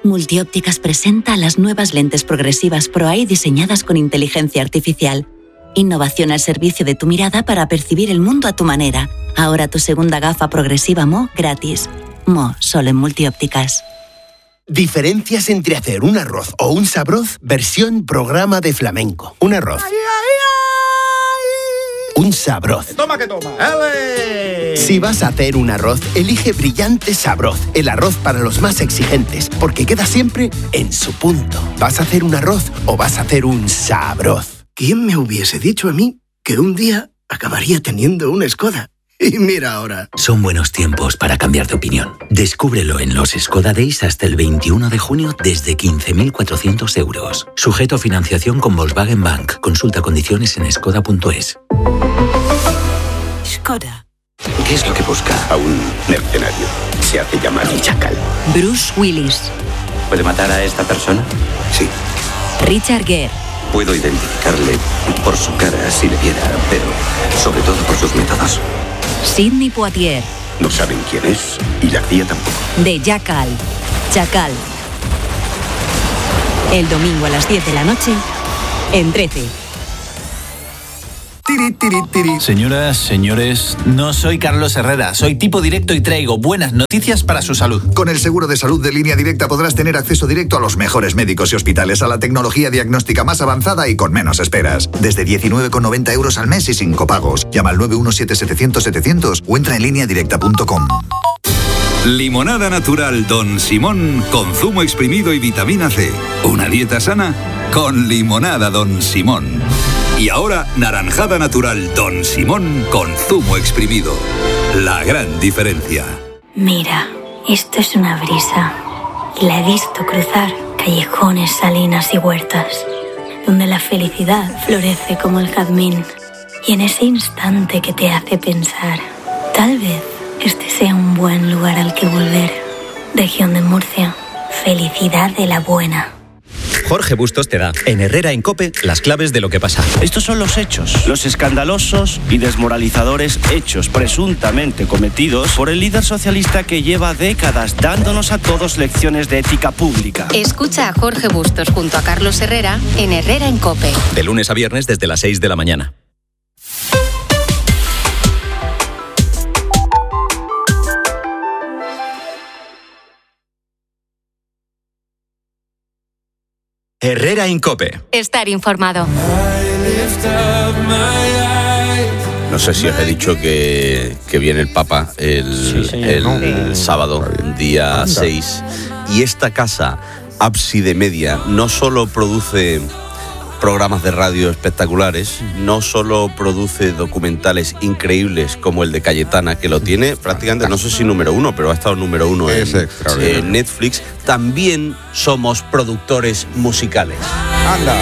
Multiópticas presenta las nuevas lentes progresivas Pro-Eye diseñadas con inteligencia artificial. Innovación al servicio de tu mirada para percibir el mundo a tu manera. Ahora tu segunda gafa progresiva Mo gratis. Mo, solo en Multiópticas. Diferencias entre hacer un arroz o un sabroz versión programa de flamenco. Un arroz. Un sabroz. Toma que toma. ¡Ale! Si vas a hacer un arroz, elige Brillante Sabroz, el arroz para los más exigentes, porque queda siempre en su punto. ¿Vas a hacer un arroz o vas a hacer un sabroz? ¿Quién me hubiese dicho a mí que un día acabaría teniendo una Skoda? Y mira ahora. Son buenos tiempos para cambiar de opinión. Descúbrelo en los Skoda Days hasta el 21 de junio desde 15.400 euros. Sujeto a financiación con Volkswagen Bank. Consulta condiciones en skoda.es. Skoda. ¿Qué es lo que busca? A un mercenario. Se hace llamar Chacal. Bruce Willis. ¿Puede matar a esta persona? Sí. Richard Gere. Puedo identificarle por su cara si le viera, pero sobre todo por sus métodos. Sidney Poitier. No saben quién es y la CIA tampoco. De Chacal. El domingo a las 10 de la noche en 13. Señoras, señores, no soy Carlos Herrera, soy tipo directo y traigo buenas noticias para su salud. Con el seguro de salud de Línea Directa podrás tener acceso directo a los mejores médicos y hospitales, a la tecnología diagnóstica más avanzada y con menos esperas. Desde 19,90 euros al mes y sin copagos. Llama al 917-700-700 o entra en lineadirecta.com. Limonada natural Don Simón con zumo exprimido y vitamina C. Una dieta sana con limonada Don Simón. Y ahora, naranjada natural Don Simón con zumo exprimido. La gran diferencia. Mira, esto es una brisa. Y la he visto cruzar callejones, salinas y huertas, donde la felicidad florece como el jazmín. Y en ese instante que te hace pensar, tal vez este sea un buen lugar al que volver. Región de Murcia. Felicidad de la buena. Jorge Bustos te da, en Herrera en COPE, las claves de lo que pasa. Estos son los hechos, los escandalosos y desmoralizadores hechos presuntamente cometidos por el líder socialista que lleva décadas dándonos a todos lecciones de ética pública. Escucha a Jorge Bustos junto a Carlos Herrera en Herrera en COPE. De lunes a viernes desde las 6 de la mañana. Herrera en COPE. Estar informado. No sé si os he dicho que viene el Papa el sábado, día 6. Y esta casa, Ábside Media, no solo produce programas de radio espectaculares, no solo produce documentales increíbles como el de Cayetana, que lo tiene prácticamente, no sé si número 1, pero ha estado número 1 en Netflix. También somos productores musicales. Anda,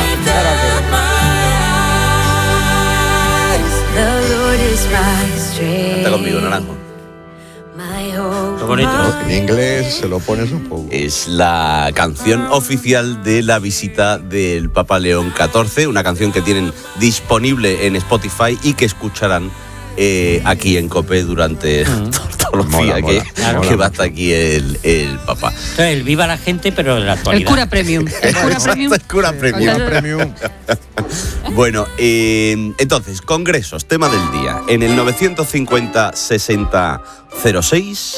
Canta conmigo, Naranjo. Qué bonito. En inglés se lo pones un poco. Es la canción oficial de la visita del Papa León XIV, una canción que tienen disponible en Spotify y que escucharán aquí en COPE durante todos los días que va hasta aquí el Papa. Entonces, el viva la gente, pero en la actualidad. El cura premium. El cura premium. Bueno, entonces, congresos, tema del día. En el 950-60-06...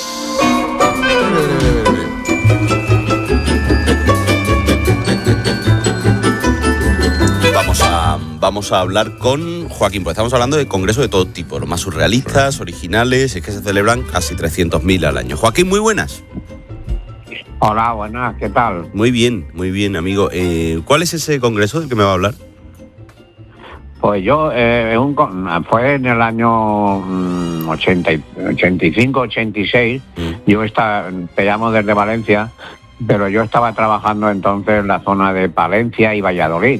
Vamos a hablar con Joaquín, porque estamos hablando de congresos de todo tipo, los más surrealistas, originales, es que se celebran casi 300.000 al año. Joaquín, muy buenas. Hola, buenas, ¿qué tal? Muy bien, amigo. ¿Cuál es ese congreso del que me va a hablar? Pues yo, fue en el año 85-86, te llamo desde Valencia, pero yo estaba trabajando entonces en la zona de Palencia y Valladolid.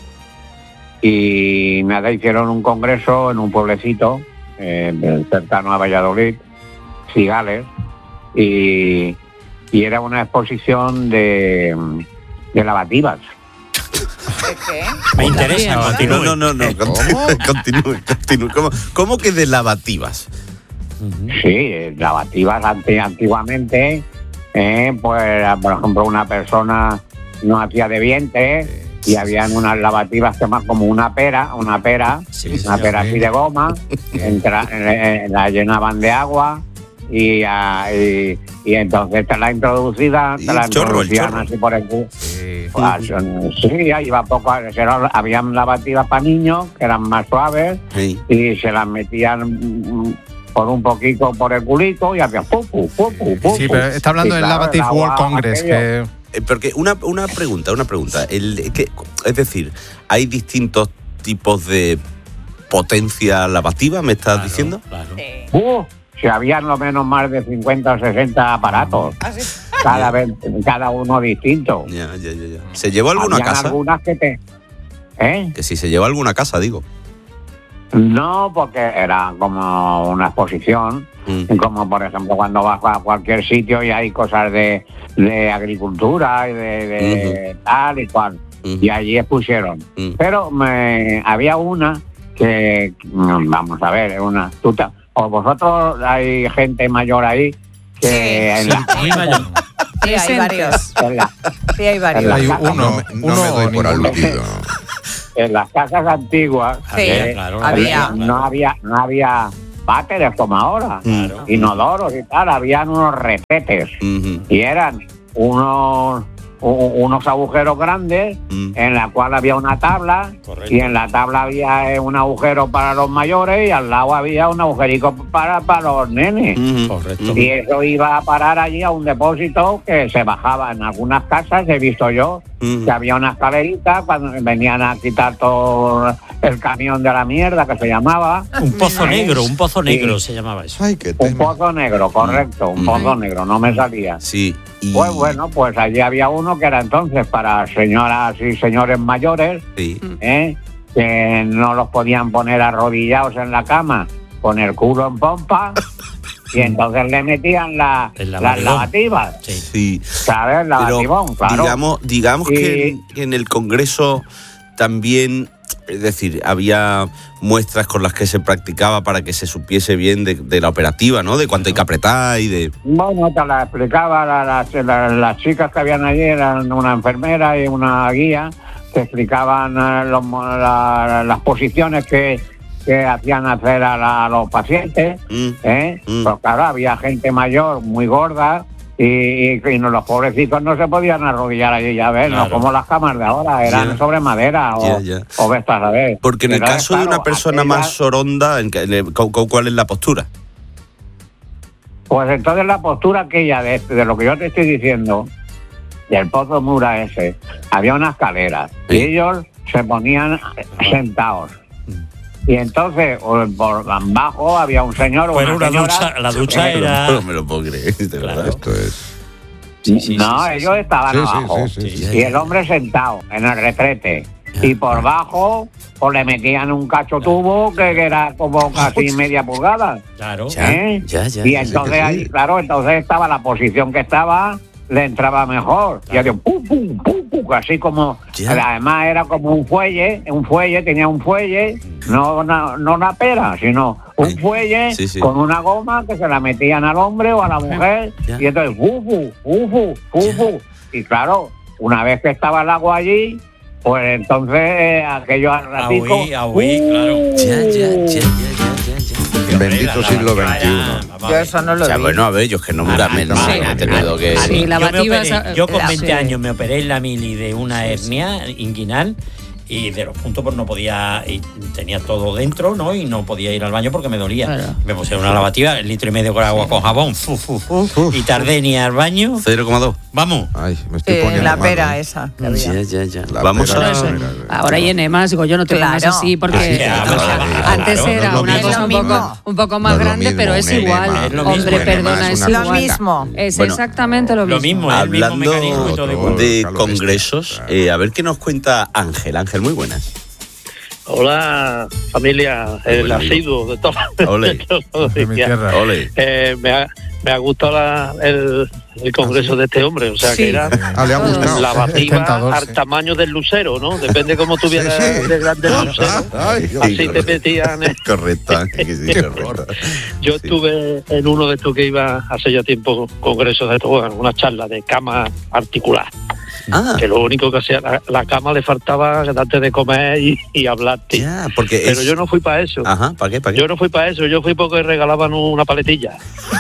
Y nada, hicieron un congreso en un pueblecito cercano a Valladolid, Cigales, y era una exposición de lavativas. ¿De qué? Me interesa, continúe. No. Continúe. ¿Cómo que de lavativas? Sí, lavativas antiguamente pues por ejemplo una persona no hacía de vientre y habían unas lavativas que más como una pera así de goma, la llenaban de agua y entonces te la introducían así por el culo. Sí, ahí iba poco. Habían lavativas para niños que eran más suaves y se las metían por un poquito por el culito y hacía pupu. Sí, pero está hablando del Lavative World Congress. Porque una pregunta. Es decir, ¿hay distintos tipos de potencia lavativa, me estás diciendo? Claro. Si habían lo menos más de 50 o 60 aparatos, cada uno distinto. Ya. ¿Se llevó alguna a casa? Algunas que Que si se llevó alguna casa, digo. No, porque era como una exposición, como por ejemplo cuando vas a cualquier sitio y hay cosas de agricultura y de tal y cual, y allí expusieron. Pero había una que, vamos a ver, o vosotros hay gente mayor ahí que muy mayor. Sí, hay varios. Sí, hay varios. Hay uno me doy por aludido. En las casas antiguas no había váteres como ahora, inodoros y tal, habían unos repetes y eran unos agujeros grandes en la cual había una tabla. Correcto. Y en la tabla había un agujero para los mayores y al lado había un agujerico para los nenes. Correcto. Y eso iba a parar allí a un depósito que se bajaba en algunas casas, he visto yo, que había una escalerita cuando venían a quitar todo el camión de la mierda que se llamaba. Un pozo negro se llamaba eso. Ay, un pozo negro, correcto, un pozo negro, no me salía. Sí. Pues bueno, pues allí había uno que era entonces para señoras y señores mayores, que no los podían poner arrodillados en la cama con el culo en pompa y entonces le metían las lavativas. Sí. ¿Sabes? Lavativón, claro. Digamos que en el Congreso también, es decir, había muestras con las que se practicaba para que se supiese bien de la operativa, ¿no? De cuánto hay que apretar y de... Bueno, te la explicaba las chicas que habían allí, eran una enfermera y una guía, que explicaban las posiciones que hacían hacer a los pacientes. Pues claro, había gente mayor muy gorda y los pobrecitos no se podían arrodillar allí, ya ves, no como las camas de ahora, eran sobre madera o ves a ver. Porque en el caso de una persona más soronda, ¿cuál es la postura? Pues entonces la postura aquella de lo que yo te estoy diciendo, del pozo Mura ese, había una escalera y ellos se ponían sentados. Y entonces, por abajo había un señor o una señora... La ducha era... No me lo puedo creer, de verdad. Esto es... Ellos estaban abajo. Y el hombre sentado en el retrete. Y por bajo, pues le metían un cacho tubo que era como casi media pulgada. Claro. Y entonces ahí, claro, entonces estaba la posición que estaba, le entraba mejor. Y hacía pum, pum, pum, pum, así como... Además era como un fuelle, tenía un fuelle, no una pera, sino un fuelle con una goma que se la metían al hombre o a la mujer. Y entonces, y claro, una vez que estaba el agua allí, pues entonces aquello al ratico... claro. Bendito siglo XXI. Yo eso no lo vi. Bueno, a ver, yo es que no he tenido que... Sí, yo con 20 años me operé en la mili de una hernia inguinal y de los puntos pues no podía, y tenía todo dentro, ¿no? Y no podía ir al baño porque me dolía. Claro. Me pusieron una lavativa, 1,5 litros con agua con jabón, y tardé ni al baño. 0,2. Vamos. Ay, me estoy poniendo la malo. pera esa. Ya. Vamos a... Ahora hay enemas, digo, yo no tengo más así porque antes era una cosa un poco más grande, pero es igual. Hombre, perdona, es igual. Lo mismo. Es exactamente lo mismo. Hablando de congresos, a ver qué nos cuenta Ángel. Ángel, muy buenas. Hola, familia, el asiduo de todo. Ole. De mi tierra. Ole. me ha gustado el congreso de este hombre, o sea, que era le ha gustado. lavativa al tamaño del lucero, ¿no? Depende cómo tuvieras de grande el lucero, así te metían. Correcto. Yo estuve en uno de estos que iba hace ya tiempo, congresos de estos, una charla de cama articular. Que lo único que hacía, la cama le faltaba antes de comer y hablarte. Pero yo no fui para eso. Ajá, ¿para qué? Yo no fui para eso, yo fui porque regalaban una paletilla.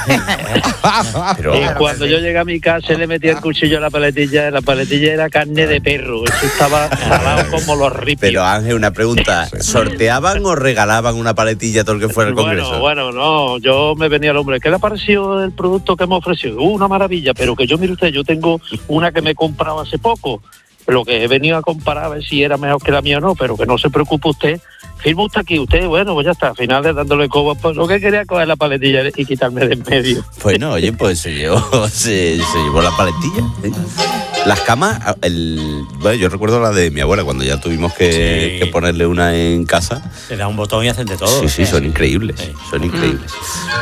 Y cuando yo llegué a mi casa le metí el cuchillo a la paletilla era carne de perro, eso estaba salado como los ripios. Pero Ángel, una pregunta, ¿sorteaban o regalaban una paletilla a todo el que fuera al congreso? Bueno, no, yo me venía al hombre, ¿qué le ha parecido el producto que me ofreció? Una maravilla, pero que yo, mire usted, yo tengo una que me he comprado hace poco, lo que he venido a comparar a ver si era mejor que la mía o no, pero que no se preocupe usted, firma usted aquí, usted, bueno, pues ya está, al final de dándole coba, pues lo que quería coger la paletilla y quitarme de en medio. Bueno, oye, pues se llevó la paletilla, ¿eh? Las camas, bueno, yo recuerdo la de mi abuela, cuando ya tuvimos que ponerle una en casa. Se da un botón y hacen de todo. Sí, son increíbles, son increíbles.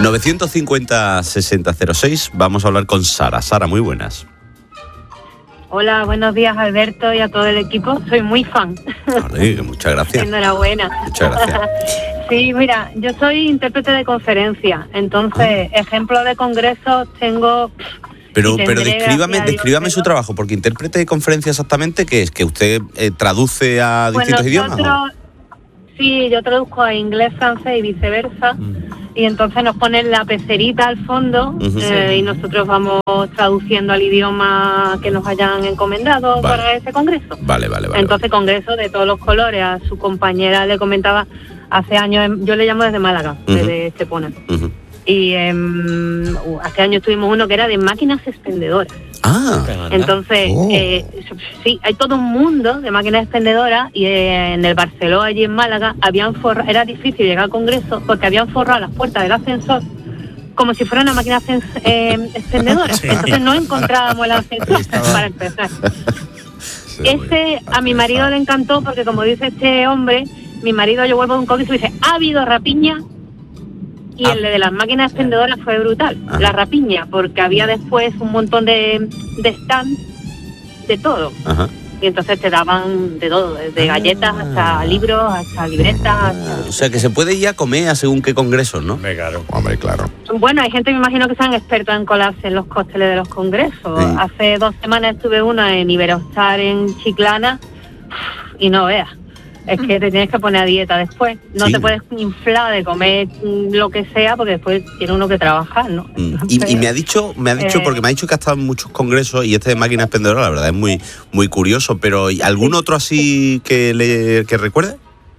950-6006, vamos a hablar con Sara. Sara, muy buenas. Hola, buenos días Alberto y a todo el equipo, soy muy fan. Vale, muchas gracias. Enhorabuena. Muchas gracias. Sí, mira, yo soy intérprete de conferencia, entonces ejemplos de congresos tengo... Pero descríbame su trabajo, porque intérprete de conferencia exactamente, ¿qué es? ¿Que usted traduce a distintos idiomas? Sí, yo traduzco a inglés, francés y viceversa. Y entonces nos ponen la pecerita al fondo y nosotros vamos traduciendo al idioma que nos hayan encomendado para ese congreso. Vale. Entonces, congreso de todos los colores. A su compañera le comentaba hace años, yo le llamo desde Málaga, desde Estepona. Y hace años tuvimos uno que era de máquinas expendedoras. Entonces, sí, hay todo un mundo de máquinas expendedoras y en el Barceló, allí en Málaga, era difícil llegar al congreso porque habían forrado las puertas del ascensor como si fuera una máquina expendedora. Entonces no encontrábamos el ascensor para empezar. Ese a mi marido le encantó porque, como dice este hombre, mi marido, yo vuelvo a un congreso y dice, ¿ha habido rapiña? Y el de las máquinas expendedoras fue brutal, la rapiña, porque había después un montón de stands de todo. Y entonces te daban de todo, desde galletas hasta libros, hasta libretas. O sea, que se puede ir a comer a según qué congresos, ¿no? Hombre, claro. Bueno, hay gente, me imagino, que sean expertos en colarse en los cócteles de los congresos. Sí. Hace 2 semanas estuve una en Iberostar en Chiclana y no veas. Es que te tienes que poner a dieta después. No te puedes inflar de comer lo que sea porque después tiene uno que trabajar, ¿no? Entonces, y me ha dicho, porque me ha dicho que ha estado en muchos congresos y este de máquina expendedora, la verdad es muy, muy curioso. Pero ¿algún otro así que recuerde?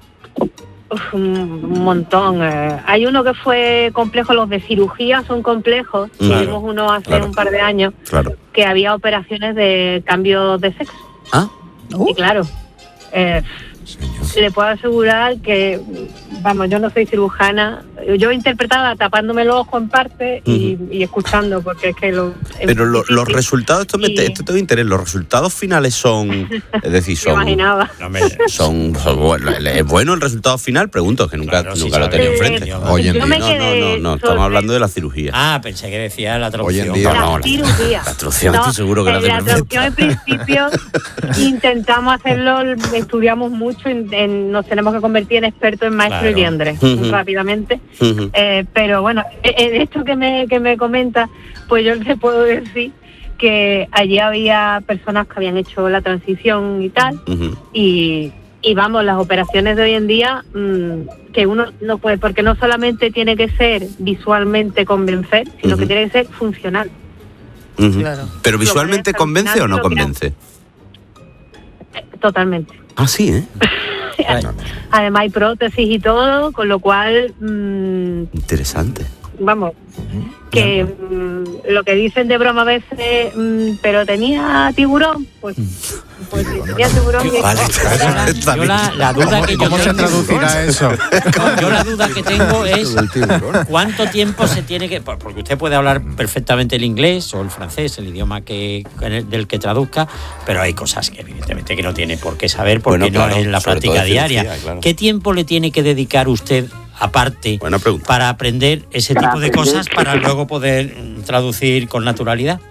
Un montón. Hay uno que fue complejo, los de cirugía son complejos. Tuvimos uno hace un par de años que había operaciones de cambio de sexo. Y claro, le puedo asegurar que, vamos, yo no soy cirujana, yo interpretaba tapándome los ojos en parte y escuchando, porque es que Pero los resultados, esto tengo interés, los resultados finales son, es decir, son... imaginaba. Son ¿es bueno el resultado final? Pregunto, que nunca lo he tenido enfrente. Hoy en día. No, estamos hablando de la cirugía. Pensé que decía la traducción. Hoy en día. La cirugía. La traducción, estoy seguro que la tengo enfrente. La traducción, en principio, intentamos hacerlo, estudiamos mucho, nos tenemos que convertir en expertos en maestro y liendre rápidamente. Pero bueno, esto que me comenta, pues yo le puedo decir que allí había personas que habían hecho la transición y tal, y vamos, las operaciones de hoy en día, que uno no puede, porque no solamente tiene que ser visualmente convencer, sino que tiene que ser funcional. ¿Pero visualmente convence o no convence? Totalmente. Sí, ¿eh? Además hay prótesis y todo, con lo cual... interesante. Vamos, que lo que dicen de broma a veces, pero tenía tiburón, pues tenía tiburón. Yo la duda que ¿Cómo se traducirá eso? Yo la duda que tengo es cuánto tiempo se tiene que... Porque usted puede hablar perfectamente el inglés o el francés, el idioma del que traduzca, pero hay cosas que evidentemente que no tiene por qué saber porque no es la práctica diaria. ¿Qué tiempo le tiene que dedicar usted aparte para aprender ese tipo de cosas para luego poder traducir con naturalidad?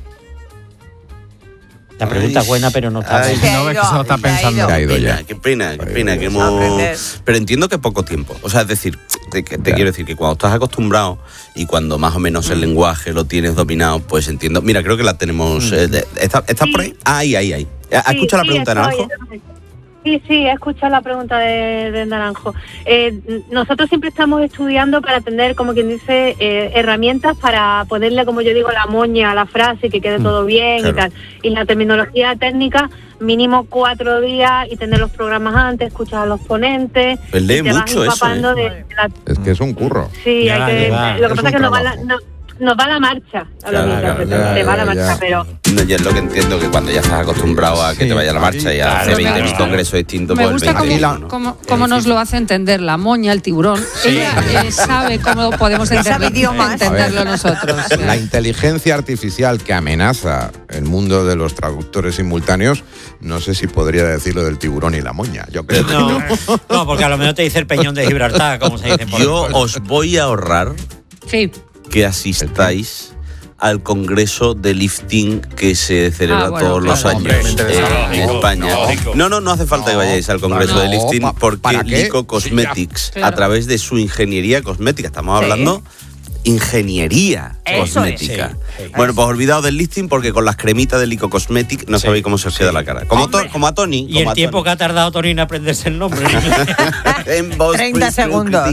La pregunta es buena, pero no está. No ves que se lo está pensando. Qué pena que hemos... Pero entiendo que poco tiempo. O sea, es decir, te quiero decir que cuando estás acostumbrado y cuando más o menos el lenguaje lo tienes dominado, pues entiendo. Mira, creo que la tenemos... ¿Estás por ahí? Ahí. ¿Has escuchado la pregunta, Naranjo? Sí, he escuchado la pregunta de Naranjo. Nosotros siempre estamos estudiando para tener, como quien dice, herramientas para ponerle, como yo digo, la moña a la frase y que quede todo bien y tal. Y la terminología técnica, mínimo 4 días y tener los programas antes, escuchar a los ponentes. Pues lee mucho eso. Es que es un curro. Sí, lo que pasa es que nos va la marcha. Te va la marcha, pero... No, yo es lo que entiendo, que cuando ya estás acostumbrado a que te vaya la marcha y a hacer 20.000 congresos distintos, me pues gusta cómo nos lo hace entender la moña, el tiburón. Ella sabe cómo podemos entenderlo nosotros. La inteligencia artificial que amenaza el mundo de los traductores simultáneos, no sé si podría decir lo del tiburón y la moña. Yo creo que no. No, porque a lo mejor te dice el peñón de Gibraltar, como se dice por Yo os voy a ahorrar que asistáis al congreso de lifting que se celebra todos los años en España. No hace falta que vayáis al congreso de lifting porque Lico Cosmetics, a través de su ingeniería cosmética, estamos hablando ingeniería cosmética. Bueno, pues olvidaos del lifting porque con las cremitas de Lico Cosmetics no sabéis cómo se os queda la cara. Como a Tony. Y el tiempo que ha tardado Tony en aprenderse el nombre. En 30 segundos.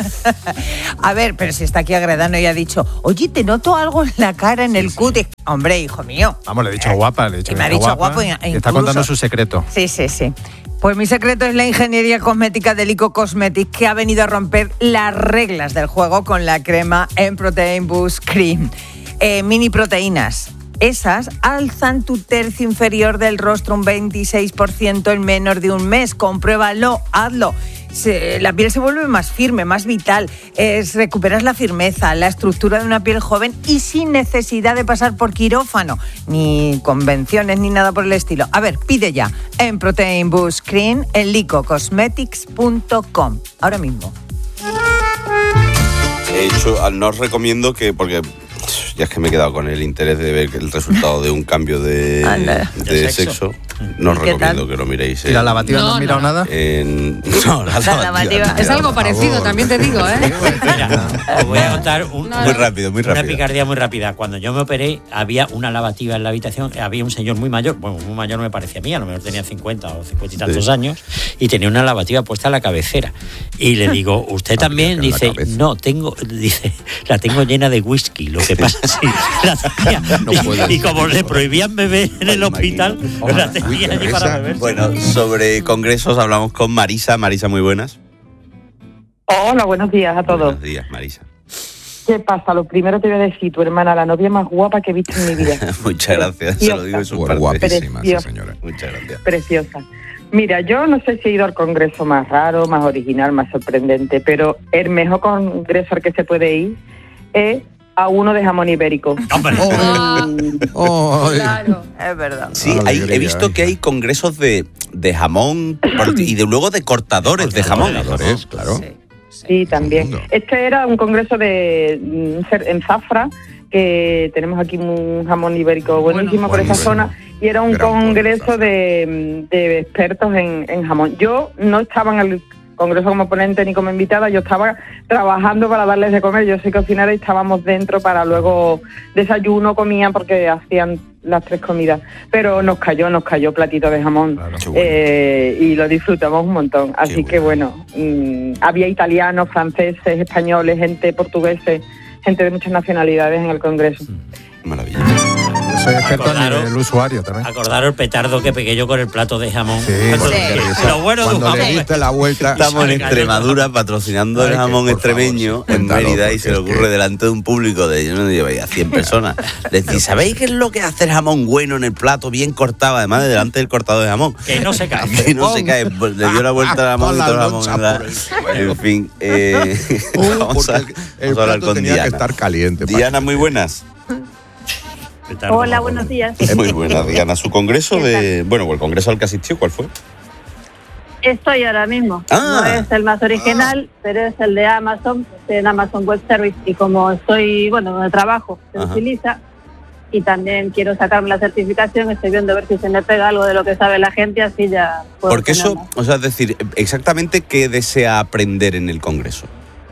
A ver, pero si está aquí Agredano y ha dicho, oye, te noto algo en la cara, en el cutis. Hombre, hijo mío. Vamos, le he dicho guapa. Y me ha dicho guapo. Está contando su secreto. Sí. Pues mi secreto es la ingeniería cosmética de Lico Cosmetics, que ha venido a romper las reglas del juego con la crema M-Protein Boost Cream. Mini proteínas. Esas alzan tu tercio inferior del rostro un 26% en menos de un mes. Compruébalo, hazlo. La piel se vuelve más firme, más vital. Recuperas la firmeza, la estructura de una piel joven y sin necesidad de pasar por quirófano, ni convenciones, ni nada por el estilo. A ver, pide ya en Protein Boost Cream en licocosmetics.com. Ahora mismo. De hecho, no os recomiendo que, porque ya es que me he quedado con el interés de ver el resultado de un cambio de sexo. No os recomiendo que lo miréis. ¿Y la lavativa no has mirado nada? No, la lavativa. Es algo parecido, también te digo, Mira, os voy a contar muy rápido. Una picardía muy rápida. Cuando yo me operé, había una lavativa en la habitación, había un señor muy mayor, bueno, muy mayor no me parecía a mí, a lo mejor tenía 50 o 50 y tantos años, y tenía una lavativa puesta a la cabecera. Y le digo, ¿usted también? Dice, no, la tengo llena de whisky, lo que pasa es que la tenía, y como le prohibían beber en el hospital, la tenía allí para beber. Bueno, sobre congresos hablamos con Marisa. Marisa, muy buenas. Hola, buenos días a todos. Buenos días, Marisa. ¿Qué pasa? Lo primero te voy a decir, tu hermana, la novia más guapa que he visto en mi vida. Muchas gracias, se lo digo en su parte. Guapísima, sí, señora. Muchas gracias. Preciosa. Mira, yo no sé si he ido al congreso más raro, más original, más sorprendente, pero el mejor congreso al que se puede ir es a uno de jamón ibérico. Claro, es verdad. Sí, he visto que hay congresos de jamón y luego de cortadores de jamón. Claro. Sí, también. Este era un congreso en Zafra, que tenemos aquí un jamón ibérico buenísimo por esa zona, y era un congreso de expertos en jamón. Yo no estaba en el congreso como ponente ni como invitada, yo estaba trabajando para darles de comer, yo soy cocinera y estábamos dentro para luego desayuno, comían porque hacían las 3 comidas, pero nos cayó platito de jamón, y lo disfrutamos un montón, así que bueno, había italianos, franceses, españoles, gente portuguesa, gente de muchas nacionalidades en el congreso. Maravilla. Soy experto en el usuario también. Acordaros el petardo que pegué yo con el plato de jamón. Sí, Lo bueno de un cuando le diste la vuelta. Estamos en Extremadura patrocinando el jamón extremeño en Mérida y se le ocurre delante de un público de, yo no digo, a 100 personas. Decir, ¿sabéis qué es lo que hace el jamón bueno en el plato, bien cortado, además de delante del cortador de jamón? Que no se cae. Que no se cae. Le dio la vuelta al jamón y todo el jamón. En fin, vamos a hablar con tenía Diana. Que estar caliente. Diana, muy buenas. Hola, buenos días. Muy buena, Diana. Su congreso el congreso al que asistió, ¿cuál fue? Estoy ahora mismo. No es el más original, pero es el de Amazon, en Amazon Web Service. Y como estoy, donde trabajo, se utiliza. Y también quiero sacarme la certificación, estoy viendo a ver si se me pega algo de lo que sabe la gente, así ya puedo. Porque eso, es decir, exactamente qué desea aprender en el Congreso.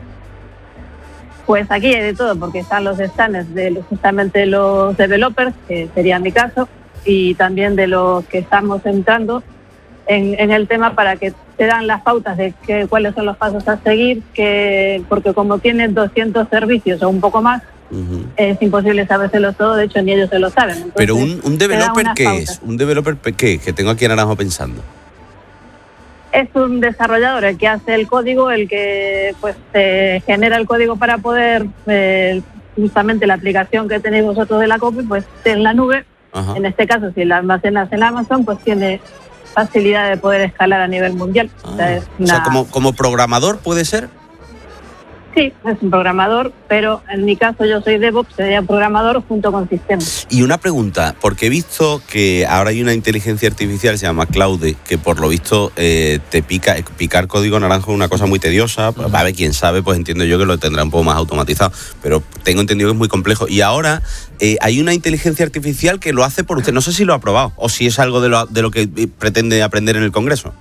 Pues aquí hay de todo, porque están los stands de justamente los developers, que sería mi caso, y también de los que estamos entrando en el tema para que te dan las pautas de cuáles son los pasos a seguir, porque como tienen 200 servicios o un poco más, es imposible sabérselos todo, de hecho ni ellos se lo saben. Entonces, pero un developer, ¿qué es? ¿Un developer qué? Que tengo aquí en Naranjo pensando. Es un desarrollador el que hace el código, el que genera el código para poder, justamente la aplicación que tenéis vosotros de la copy, pues en la nube. Ajá. En este caso, si la almacenas en Amazon, pues tiene facilidad de poder escalar a nivel mundial. O sea, como programador puede ser. Sí, es un programador, pero en mi caso yo soy DevOps, sería programador junto con sistemas. Y una pregunta, porque he visto que ahora hay una inteligencia artificial, se llama Claude, que por lo visto te picar código naranjo es una cosa muy tediosa. A ver, quién sabe, pues entiendo yo que lo tendrá un poco más automatizado, pero tengo entendido que es muy complejo. Y ahora hay una inteligencia artificial que lo hace por usted. No sé si lo ha probado o si es algo de lo que pretende aprender en el Congreso.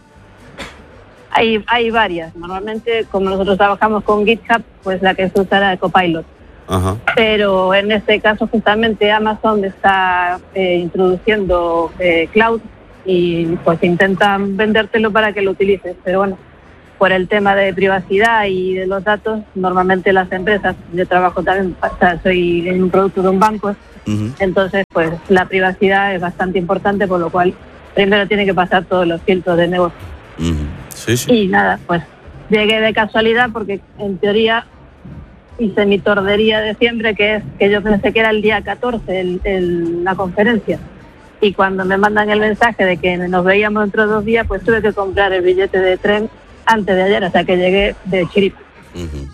Hay varias. Normalmente, como nosotros trabajamos con GitHub, pues la que se usa era Copilot. Ajá. Pero en este caso, justamente Amazon está introduciendo Cloud y pues intentan vendértelo para que lo utilices. Pero bueno, por el tema de privacidad y de los datos, normalmente las empresas, yo trabajo también, soy en un producto de un banco, entonces pues la privacidad es bastante importante, por lo cual primero tiene que pasar todos los filtros de negocio. Sí, sí. Y nada, pues llegué de casualidad porque en teoría hice mi tordería de siempre, que yo pensé que era el día 14 la conferencia. Y cuando me mandan el mensaje de que nos veíamos dentro de 2 días, pues tuve que comprar el billete de tren antes de ayer, o sea que llegué de chiripa.